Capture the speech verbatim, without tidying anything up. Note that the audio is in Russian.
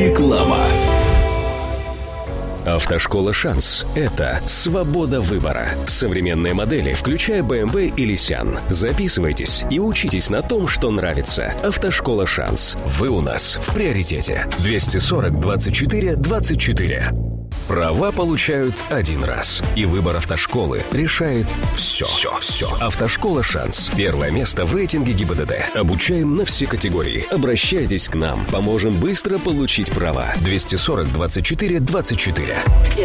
Реклама. Автошкола «Шанс» — это свобода выбора. Современные модели, включая бэ эм вэ и Nissan. Записывайтесь и учитесь на том, что нравится. Автошкола «Шанс». Вы у нас в приоритете. двести сорок двадцать четыре двадцать четыре. Права получают один раз. И выбор автошколы решает все. Все, все. Автошкола «Шанс». Первое место в рейтинге ГИБДД. Обучаем на все категории. Обращайтесь к нам. Поможем быстро получить права. двести сорок двадцать четыре двадцать четыре.